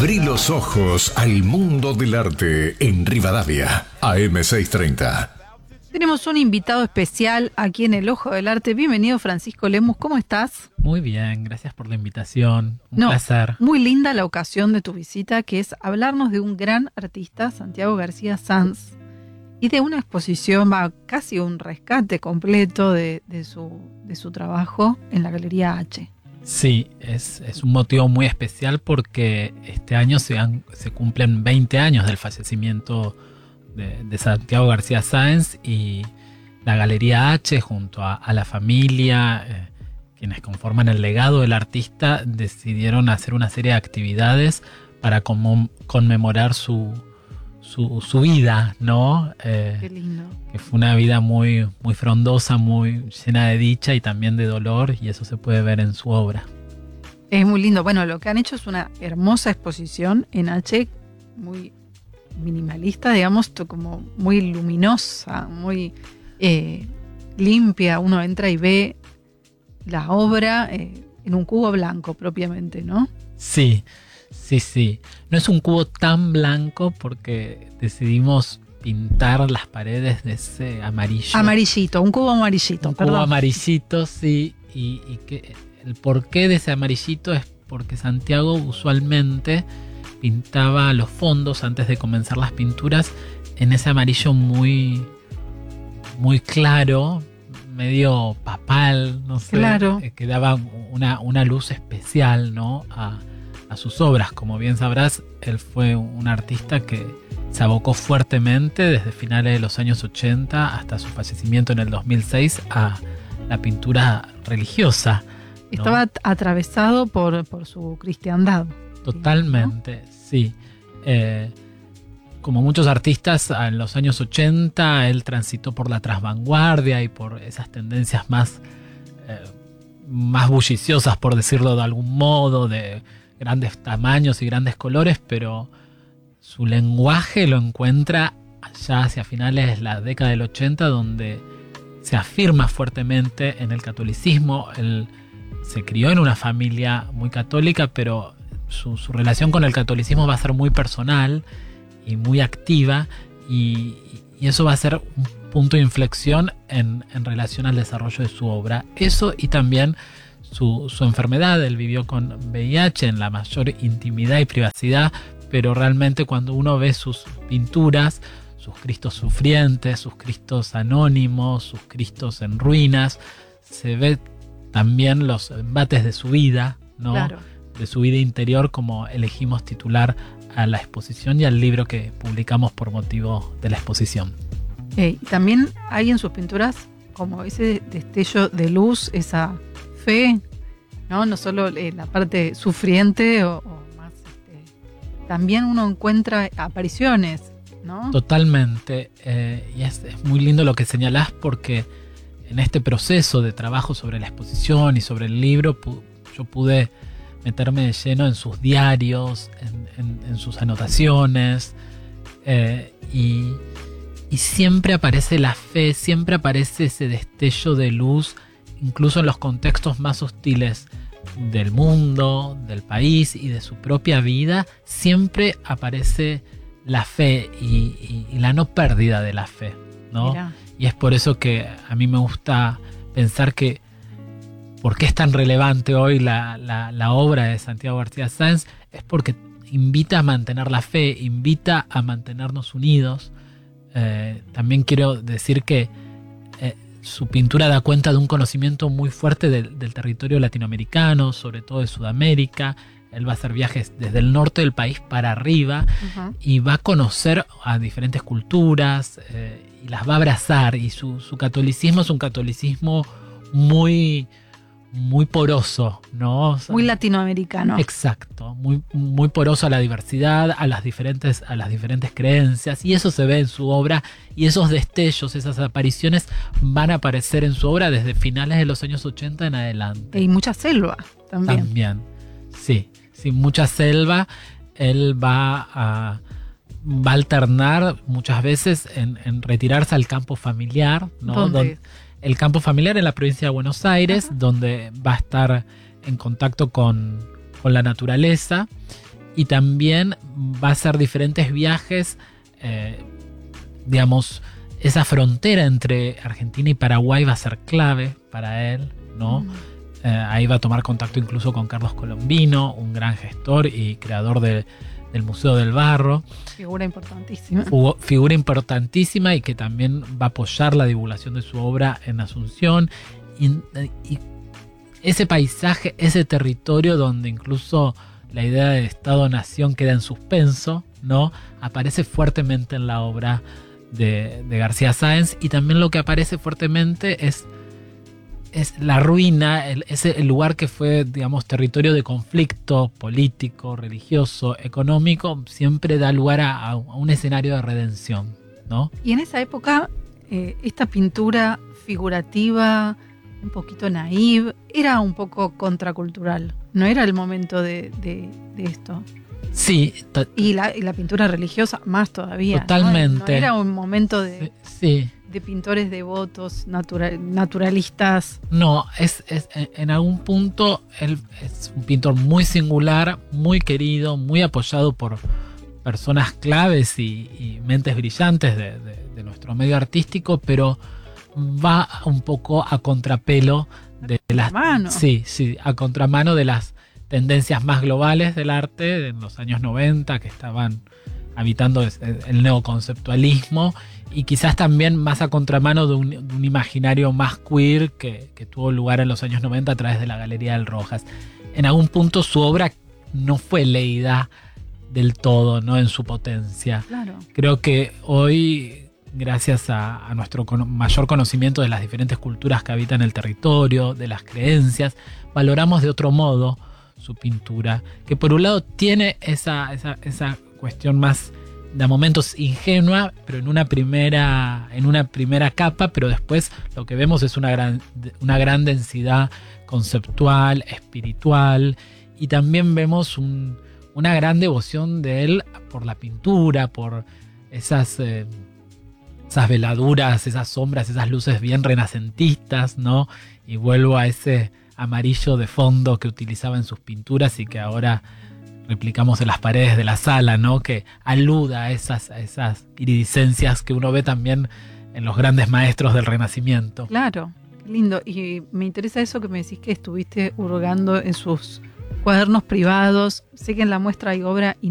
Abrí los ojos al mundo del arte en Rivadavia, AM630. Tenemos un invitado especial aquí en El Ojo del Arte. Bienvenido, Francisco Lemus. ¿Cómo estás? Muy bien, gracias por la invitación. Un placer. Muy linda la ocasión de tu visita, que es hablarnos de un gran artista, Santiago García Sanz, y de una exposición, casi un rescate completo de su trabajo en la Galería H. Sí, es un motivo muy especial porque este año se cumplen 20 años del fallecimiento de Santiago García Sáenz, y la Galería H junto a la familia, quienes conforman el legado del artista, decidieron hacer una serie de actividades para conmemorar su vida, ¿no? Qué lindo. Que fue una vida muy, muy frondosa, muy llena de dicha y también de dolor, y eso se puede ver en su obra. Es muy lindo. Bueno, lo que han hecho es una hermosa exposición en H, muy minimalista, digamos, como muy luminosa, muy limpia. Uno entra y ve la obra en un cubo blanco propiamente, ¿no? Sí. No es un cubo tan blanco porque decidimos pintar las paredes de ese amarillo. Amarillito, un cubo amarillito. Un cubo amarillito, sí. Y que el porqué de ese amarillito es porque Santiago usualmente pintaba los fondos antes de comenzar las pinturas en ese amarillo muy, muy claro, medio papal, no sé, claro, que daba una luz especial, ¿no? a sus obras. Como bien sabrás, él fue un artista que se abocó fuertemente desde finales de los años 80 hasta su fallecimiento en el 2006 a la pintura religiosa, ¿no? Estaba atravesado por su cristiandad. Totalmente, ¿no? Sí. Como muchos artistas en los años 80, él transitó por la trasvanguardia y por esas tendencias más bulliciosas, por decirlo de algún modo, de grandes tamaños y grandes colores, pero su lenguaje lo encuentra allá hacia finales de la década del 80, donde se afirma fuertemente en el catolicismo. Él se crió en una familia muy católica, pero su relación con el catolicismo va a ser muy personal y muy activa, y eso va a ser un punto de inflexión en relación al desarrollo de su obra. Eso, y también su enfermedad. Él vivió con VIH en la mayor intimidad y privacidad, pero realmente cuando uno ve sus pinturas, sus Cristos sufrientes, sus Cristos anónimos, sus Cristos en ruinas, se ve también los embates de su vida, ¿no? Claro. De su vida interior, como elegimos titular a la exposición y al libro que publicamos por motivo de la exposición. También hay en sus pinturas como ese destello de luz, esa fe, no solo la parte sufriente o más, también uno encuentra apariciones, ¿no? Totalmente, y es muy lindo lo que señalás, porque en este proceso de trabajo sobre la exposición y sobre el libro yo pude meterme de lleno en sus diarios, en sus anotaciones, y siempre aparece la fe, siempre aparece ese destello de luz, incluso en los contextos más hostiles del mundo, del país y de su propia vida. Siempre aparece la fe y la no pérdida de la fe, ¿no? Mira. Y es por eso que a mí me gusta pensar que por qué es tan relevante hoy la obra de Santiago García Sáenz, es porque invita a mantener la fe, invita a mantenernos unidos. También quiero decir que su pintura da cuenta de un conocimiento muy fuerte del territorio latinoamericano, sobre todo de Sudamérica. Él va a hacer viajes desde el norte del país para arriba, uh-huh, y va a conocer a diferentes culturas y las va a abrazar. Y su catolicismo es un catolicismo muy, muy poroso, ¿no? Muy latinoamericano. Exacto, muy, muy poroso a la diversidad, a las diferentes creencias, y eso se ve en su obra, y esos destellos, esas apariciones van a aparecer en su obra desde finales de los años 80 en adelante. Y mucha selva también. También, sí, mucha selva. Él va a alternar muchas veces en retirarse al campo familiar, ¿no? ¿Dónde? El campo familiar en la provincia de Buenos Aires, uh-huh, donde va a estar en contacto con la naturaleza, y también va a hacer diferentes viajes, digamos, esa frontera entre Argentina y Paraguay va a ser clave para él, ¿no? Ahí va a tomar contacto incluso con Carlos Colombino, un gran gestor y creador del Museo del Barro. Figura importantísima. Figura importantísima y que también va a apoyar la divulgación de su obra en Asunción. Y ese paisaje, ese territorio donde incluso la idea de Estado-Nación queda en suspenso, ¿no? Aparece fuertemente en la obra de García Sáenz, y también lo que aparece fuertemente es la ruina, el lugar que fue, digamos, territorio de conflicto político, religioso, económico, siempre da lugar a un escenario de redención, ¿no? Y en esa época, esta pintura figurativa, un poquito naive, era un poco contracultural. No era el momento de esto. Sí. Y la pintura religiosa más todavía. Totalmente. No era un momento de pintores devotos, naturalistas. No, en algún punto él es un pintor muy singular, muy querido, muy apoyado por personas claves y mentes brillantes de nuestro medio artístico, pero va un poco a contrapelo de las... Sí, a contramano de las tendencias más globales del arte en los años 90 que estaban habitando el neoconceptualismo, y quizás también más a contramano de un imaginario más queer que tuvo lugar en los años 90 a través de la Galería del Rojas. En algún punto su obra no fue leída del todo, ¿no? En su potencia. Claro. Creo que hoy, gracias a nuestro mayor conocimiento de las diferentes culturas que habitan el territorio, de las creencias, valoramos de otro modo su pintura, que por un lado tiene esa cuestión más de momentos ingenua, pero en una primera capa, pero después lo que vemos es una gran densidad conceptual, espiritual, y también vemos una gran devoción de él por la pintura, por esas veladuras, esas sombras, esas luces bien renacentistas, ¿no? Y vuelvo a ese amarillo de fondo que utilizaba en sus pinturas y que ahora replicamos en las paredes de la sala, ¿no? Que aluda a esas iridiscencias que uno ve también en los grandes maestros del Renacimiento. Claro, qué lindo. Y me interesa eso que me decís, que estuviste hurgando en sus cuadernos privados. Sé que en la muestra hay obra